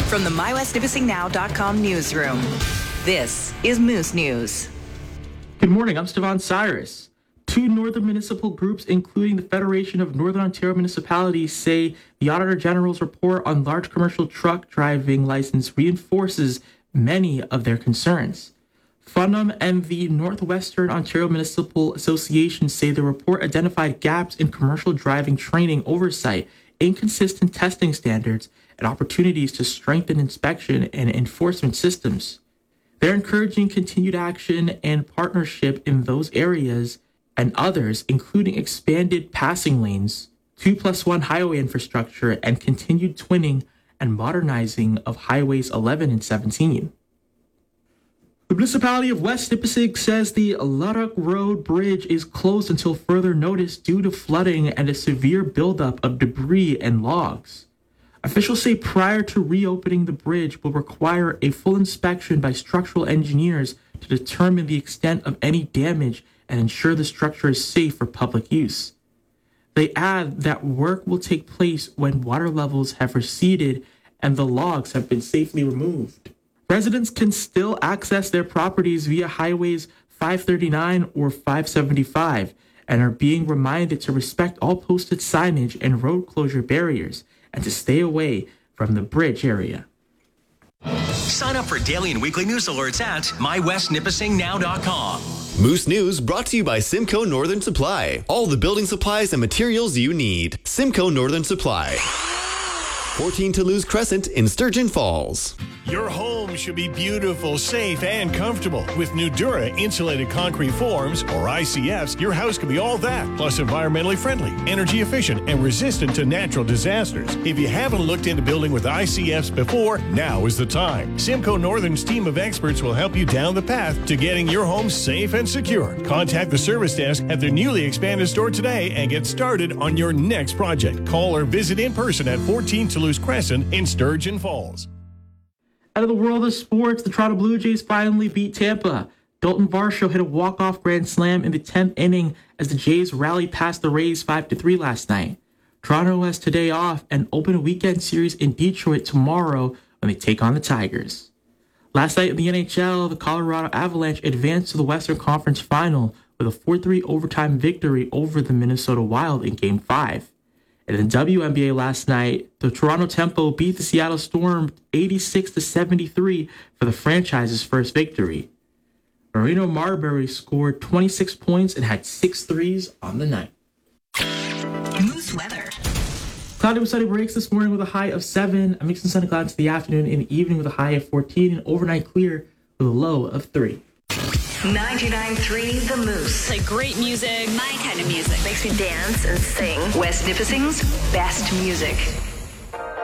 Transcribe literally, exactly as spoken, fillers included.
From the my west nipissing now dot com newsroom, this is Moose News. Good morning, I'm Stevan Cyrus. Two northern municipal groups, including the Federation of Northern Ontario Municipalities, say the Auditor General's report on large commercial truck driving license reinforces many of their concerns. Fundum and the Northwestern Ontario Municipal Association say the report identified gaps in commercial driving training oversight, inconsistent testing standards, and opportunities to strengthen inspection and enforcement systems. They're encouraging continued action and partnership in those areas and others, including expanded passing lanes, two plus one highway infrastructure, and continued twinning and modernizing of highways eleven and seventeen. The municipality of West Nipissing says the Luddock Road Bridge is closed until further notice due to flooding and a severe buildup of debris and logs. Officials say prior to reopening the bridge will require a full inspection by structural engineers to determine the extent of any damage and ensure the structure is safe for public use. They add that work will take place when water levels have receded and the logs have been safely removed. Residents can still access their properties via highways five thirty-nine or five seventy-five and are being reminded to respect all posted signage and road closure barriers and to stay away from the bridge area. Sign up for daily and weekly news alerts at my west nipissing now dot com. Moose News brought to you by Simcoe Northern Supply. All the building supplies and materials you need. Simcoe Northern Supply. fourteen Toulouse Crescent in Sturgeon Falls. Your home should be beautiful, safe, and comfortable. With Nudura insulated concrete forms, or I C Fs, your house can be all that, plus environmentally friendly, energy efficient, and resistant to natural disasters. If you haven't looked into building with I C Fs before, now is the time. Simcoe Northern's team of experts will help you down the path to getting your home safe and secure. Contact the service desk at their newly expanded store today and get started on your next project. Call or visit in person at fourteen Toulouse Crescent in Sturgeon Falls. Out of the world of sports, the Toronto Blue Jays finally beat Tampa. Dalton Varsho hit a walk-off grand slam in the tenth inning as the Jays rallied past the Rays five to three last night. Toronto has today off and open a weekend series in Detroit tomorrow when they take on the Tigers. Last night in the N H L, the Colorado Avalanche advanced to the Western Conference Final with a four three overtime victory over the Minnesota Wild in Game five. And in the W N B A last night, the Toronto Tempo beat the Seattle Storm eighty-six to seventy-three for the franchise's first victory. Marino Marbury scored twenty-six points and had six threes on the night. Moose weather. Cloudy with sunny breaks this morning with a high of seven. A mix of sun and clouds to the afternoon and the evening with a high of fourteen, and overnight clear with a low of three. ninety-nine point three The Moose. Play great music. My kind of music. Makes me dance and sing. West Nipissing's best music.